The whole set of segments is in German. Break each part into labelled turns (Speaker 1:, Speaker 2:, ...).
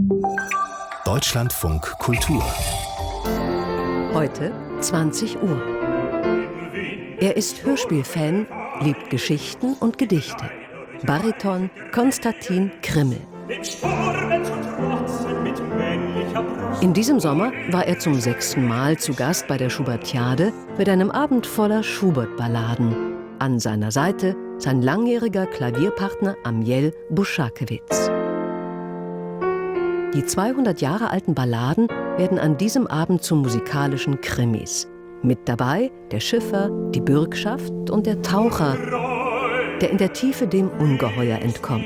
Speaker 1: Deutschlandfunk Kultur.
Speaker 2: Heute 20 Uhr. Er ist Hörspielfan, liebt Geschichten und Gedichte. Bariton Konstantin Krimmel. In diesem Sommer war er zum 6. Mal zu Gast bei der Schubertiade mit einem Abend voller Schubert-Balladen. An seiner Seite sein langjähriger Klavierpartner Amiel Buschakewitz. Die 200 Jahre alten Balladen werden an diesem Abend zu musikalischen Krimis. Mit dabei der Schiffer, die Bürgschaft und der Taucher, der in der Tiefe dem Ungeheuer entkommt.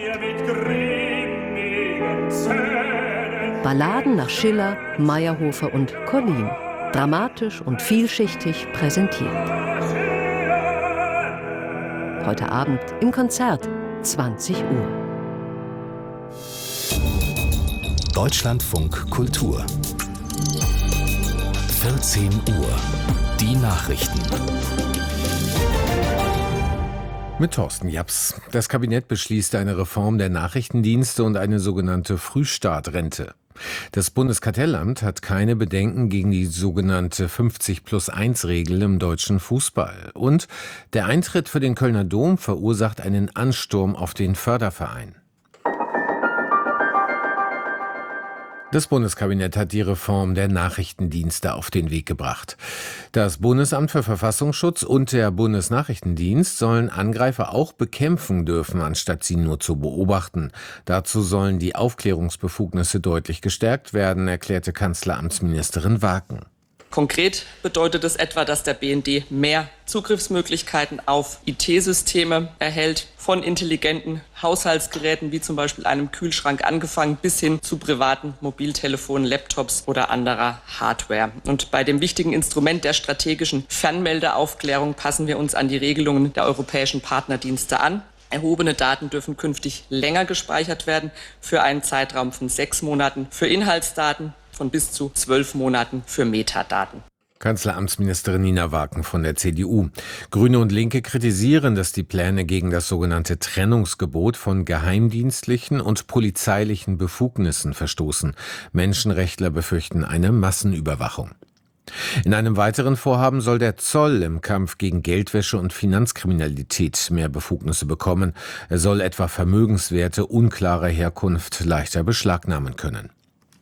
Speaker 2: Balladen nach Schiller, Meyerhofer und Collin. Dramatisch und vielschichtig präsentiert. Heute Abend im Konzert, 20 Uhr.
Speaker 1: Deutschlandfunk Kultur. 14 Uhr. Die Nachrichten.
Speaker 3: Mit Thorsten Japs. Das Kabinett beschließt eine Reform der Nachrichtendienste und eine sogenannte Frühstartrente. Das Bundeskartellamt hat keine Bedenken gegen die sogenannte 50+1-Regel im deutschen Fußball. Und der Eintritt für den Kölner Dom verursacht einen Ansturm auf den Förderverein. Das Bundeskabinett hat die Reform der Nachrichtendienste auf den Weg gebracht. Das Bundesamt für Verfassungsschutz und der Bundesnachrichtendienst sollen Angreifer auch bekämpfen dürfen, anstatt sie nur zu beobachten. Dazu sollen die Aufklärungsbefugnisse deutlich gestärkt werden, erklärte Kanzleramtsministerin Waken.
Speaker 4: Konkret bedeutet es etwa, dass der BND mehr Zugriffsmöglichkeiten auf IT-Systeme erhält, von intelligenten Haushaltsgeräten wie zum Beispiel einem Kühlschrank angefangen bis hin zu privaten Mobiltelefonen, Laptops oder anderer Hardware. Und bei dem wichtigen Instrument der strategischen Fernmeldeaufklärung passen wir uns an die Regelungen der europäischen Partnerdienste an. Erhobene Daten dürfen künftig länger gespeichert werden, für einen Zeitraum von 6 Monaten, für Inhaltsdaten von bis zu 12 Monaten für Metadaten.
Speaker 3: Kanzleramtsministerin Nina Waken von der CDU. Grüne und Linke kritisieren, dass die Pläne gegen das sogenannte Trennungsgebot von geheimdienstlichen und polizeilichen Befugnissen verstoßen. Menschenrechtler befürchten eine Massenüberwachung. In einem weiteren Vorhaben soll der Zoll im Kampf gegen Geldwäsche und Finanzkriminalität mehr Befugnisse bekommen. Er soll etwa Vermögenswerte unklarer Herkunft leichter beschlagnahmen können.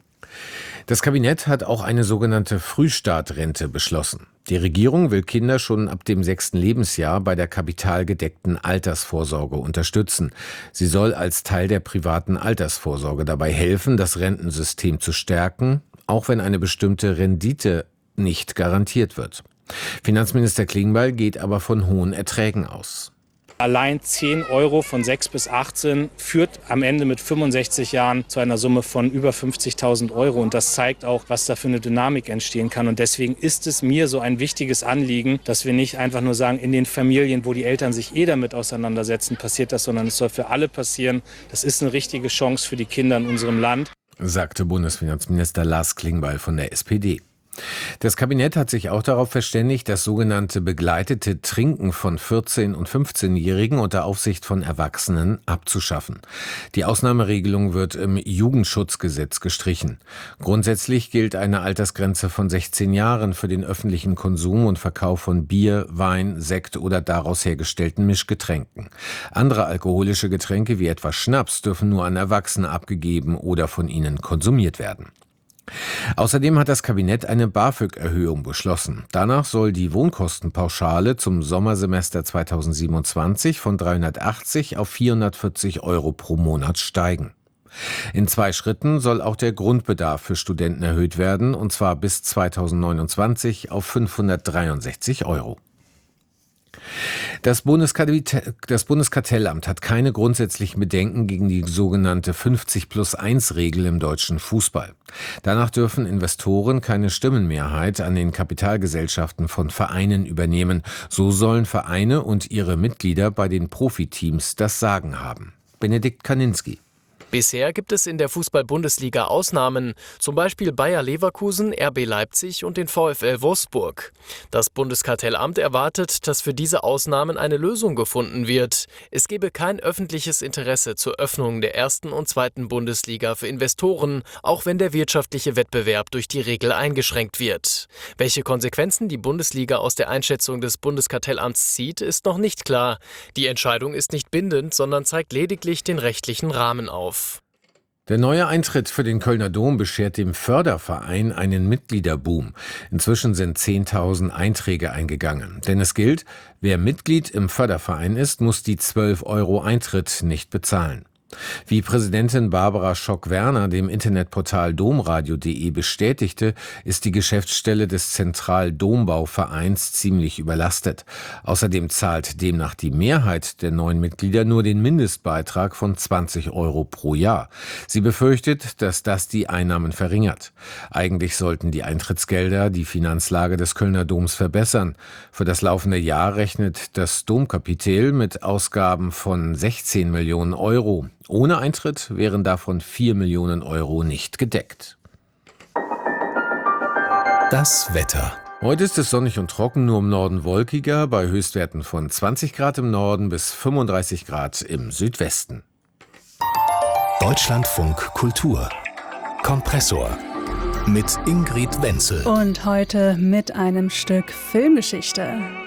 Speaker 3: Das Kabinett hat auch eine sogenannte Frühstartrente beschlossen. Die Regierung will Kinder schon ab dem 6. Lebensjahr bei der kapitalgedeckten Altersvorsorge unterstützen. Sie soll als Teil der privaten Altersvorsorge dabei helfen, das Rentensystem zu stärken, auch wenn eine bestimmte Rendite nicht garantiert wird. Finanzminister Klingbeil geht aber von hohen Erträgen aus.
Speaker 5: Allein 10 Euro von 6 bis 18 führt am Ende mit 65 Jahren zu einer Summe von über 50.000 Euro. Und das zeigt auch, was da für eine Dynamik entstehen kann. Und deswegen ist es mir so ein wichtiges Anliegen, dass wir nicht einfach nur sagen, in den Familien, wo die Eltern sich damit auseinandersetzen, passiert das, sondern es soll für alle passieren. Das ist eine richtige Chance für die Kinder in unserem Land,
Speaker 3: sagte Bundesfinanzminister Lars Klingbeil von der SPD. Das Kabinett hat sich auch darauf verständigt, das sogenannte begleitete Trinken von 14- und 15-Jährigen unter Aufsicht von Erwachsenen abzuschaffen. Die Ausnahmeregelung wird im Jugendschutzgesetz gestrichen. Grundsätzlich gilt eine Altersgrenze von 16 Jahren für den öffentlichen Konsum und Verkauf von Bier, Wein, Sekt oder daraus hergestellten Mischgetränken. Andere alkoholische Getränke wie etwa Schnaps dürfen nur an Erwachsene abgegeben oder von ihnen konsumiert werden. Außerdem hat das Kabinett eine BAföG-Erhöhung beschlossen. Danach soll die Wohnkostenpauschale zum Sommersemester 2027 von 380 auf 440 Euro pro Monat steigen. In 2 Schritten soll auch der Grundbedarf für Studenten erhöht werden, und zwar bis 2029 auf 563 Euro. Das Bundeskartellamt hat keine grundsätzlichen Bedenken gegen die sogenannte 50+1-Regel im deutschen Fußball. Danach dürfen Investoren keine Stimmenmehrheit an den Kapitalgesellschaften von Vereinen übernehmen. So sollen Vereine und ihre Mitglieder bei den Profiteams das Sagen haben. Benedikt Kaninski.
Speaker 6: Bisher gibt es in der Fußball-Bundesliga Ausnahmen, zum Beispiel Bayer Leverkusen, RB Leipzig und den VfL Wolfsburg. Das Bundeskartellamt erwartet, dass für diese Ausnahmen eine Lösung gefunden wird. Es gebe kein öffentliches Interesse zur Öffnung der ersten und zweiten Bundesliga für Investoren, auch wenn der wirtschaftliche Wettbewerb durch die Regel eingeschränkt wird. Welche Konsequenzen die Bundesliga aus der Einschätzung des Bundeskartellamts zieht, ist noch nicht klar. Die Entscheidung ist nicht bindend, sondern zeigt lediglich den rechtlichen Rahmen auf.
Speaker 3: Der neue Eintritt für den Kölner Dom beschert dem Förderverein einen Mitgliederboom. Inzwischen sind 10.000 Einträge eingegangen. Denn es gilt, wer Mitglied im Förderverein ist, muss die 12 € Eintritt nicht bezahlen. Wie Präsidentin Barbara Schock-Werner dem Internetportal domradio.de bestätigte, ist die Geschäftsstelle des Zentral-Dombau-Vereins ziemlich überlastet. Außerdem zahlt demnach die Mehrheit der neuen Mitglieder nur den Mindestbeitrag von 20 € pro Jahr. Sie befürchtet, dass das die Einnahmen verringert. Eigentlich sollten die Eintrittsgelder die Finanzlage des Kölner Doms verbessern. Für das laufende Jahr rechnet das Domkapitel mit Ausgaben von 16 Millionen €. Ohne Eintritt wären davon 4 Millionen € nicht gedeckt.
Speaker 1: Das Wetter.
Speaker 3: Heute ist es sonnig und trocken, nur im Norden wolkiger, bei Höchstwerten von 20 Grad im Norden bis 35 Grad im Südwesten.
Speaker 1: Deutschlandfunk Kultur. Kompressor. Mit Ingrid Wenzel.
Speaker 7: Und heute mit einem Stück Filmgeschichte.